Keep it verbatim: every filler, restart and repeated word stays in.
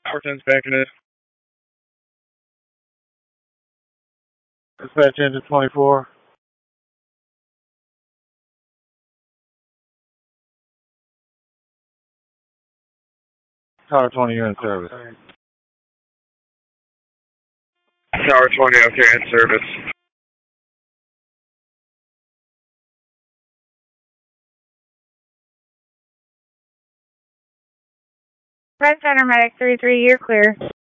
Tower ten's backing it. Dispatch engine twenty-four. Tower twenty, you're in service. Tower twenty, okay, in service. Red Center Medic three three, you're clear.